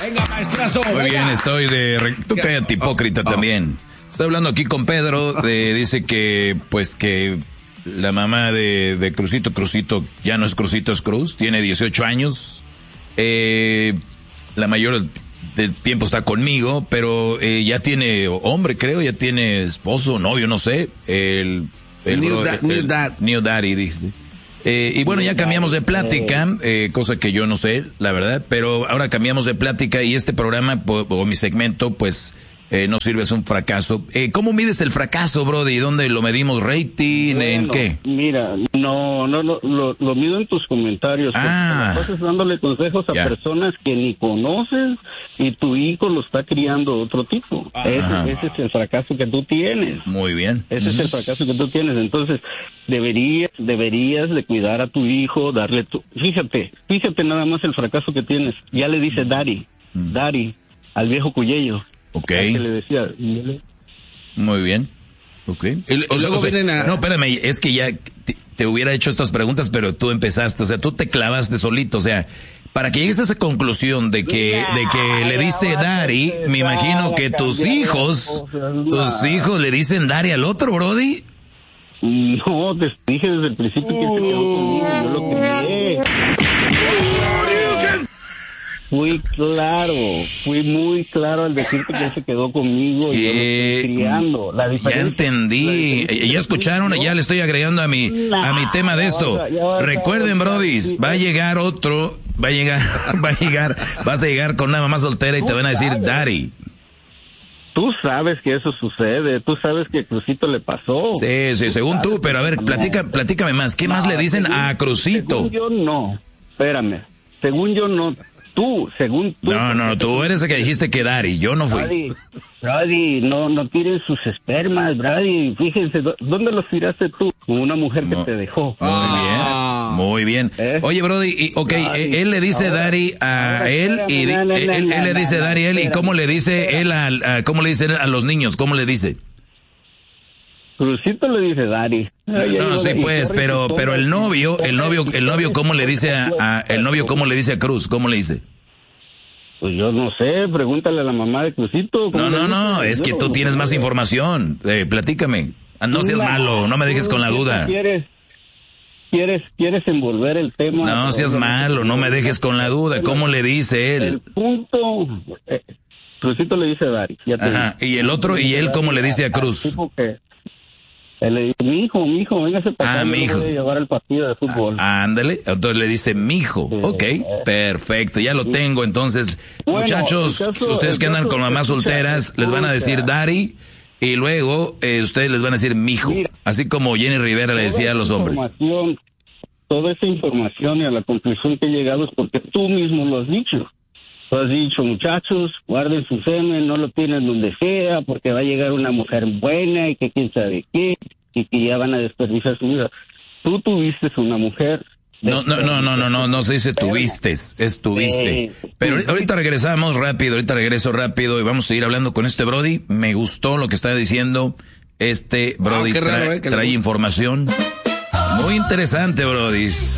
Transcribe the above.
Venga, maestrazo. Muy venga. bien, estoy de... Tú cállate, hipócrita también. Estoy hablando aquí con Pedro, dice que, pues, que la mamá de Crucito ya no es Crucito, es Cruz, tiene 18 años. La mayor del tiempo está conmigo, pero ya tiene hombre, creo, ya tiene esposo, novio, no sé. New Daddy, dice. Y bueno, ya cambiamos de plática, cosa que yo no sé, la verdad, pero ahora cambiamos de plática y este programa, o mi segmento, pues, no sirve, es un fracaso. ¿Cómo mides el fracaso, Brody? ¿Dónde lo medimos? ¿Rating? Bueno, ¿en qué? Mira, no, lo mido en tus comentarios. Estás dándole consejos a personas que ni conoces y tu hijo lo está criando otro tipo. Ese es el fracaso que tú tienes. Muy bien. Ese es el fracaso que tú tienes. Entonces, deberías de cuidar a tu hijo, darle Fíjate nada más el fracaso que tienes. Ya le dice Daddy, al viejo Cuyello. Ok. Que le decía, muy bien. Ok. No, espérame, es que ya te hubiera hecho estas preguntas, pero tú empezaste, o sea, tú te clavaste solito, o sea, para que llegues a esa conclusión de que le dice Daddy, me imagino que tus hijos le dicen Daddy al otro, Brody. No, te dije desde el principio que se quedó conmigo, yo lo crié. Fui muy claro al decirte que él se quedó conmigo y yo lo estoy criando. Ya entendí. Ya escucharon, ya le estoy agregando a mi tema de esto. Recuerden, brodis, vas a llegar con una mamá soltera y te van a decir Daddy. Tú sabes que eso sucede, tú sabes que a Crucito le pasó. Sí, según tú, pero a ver, platícame más. ¿Qué más le dicen a Crucito? Según yo no, espérame, según yo no. Según tú. No, tú eres el que dijiste que Daddy, yo no fui. Brady, no tiren sus espermas, Brady. Fíjense, ¿dónde los tiraste tú? Con una mujer que te dejó. Muy bien. Oye, Brody, él le dice Daddy a él y él le dice Daddy a él, ¿y cómo le dice él cómo le dice él a los niños? ¿Cómo le dice? Crucito le dice Daddy. No, sí, pues, pero el novio, ¿cómo le dice cómo le dice a Cruz? ¿Cómo le dice? Pues yo no sé, pregúntale a la mamá de Crucito. No, es que tú tienes más información. Platícame. No seas malo, no me dejes con la duda. ¿Quieres envolver el tema? No seas malo, no me dejes con la duda. ¿Cómo le dice él? El punto... Crucito le dice Daddy. Ajá, y el otro, ¿y él cómo le dice a Cruz? Él le dice, mi hijo, véngase para acá, mi hijo. Voy a llevar al partido de fútbol. Ándale, entonces le dice mijo. Sí, perfecto, ya lo tengo. Entonces, muchachos, ustedes que andan con mamás solteras, les van a decir Daddy, y luego ustedes les van a decir mijo, así como Jenny Rivera le decía a los hombres. Toda esa información y a la conclusión que he llegado es porque tú mismo lo has dicho. Tú has dicho, muchachos, guarden su semen, no lo tienen donde sea, porque va a llegar una mujer buena y que quién sabe qué, y que ya van a desperdiciar su vida. Tú tuviste una mujer. No se dice tuviste, es tuviste. Pero ahorita regreso rápido y vamos a seguir hablando con este Brody. Me gustó lo que está diciendo este Brody, trae información muy interesante, Brody.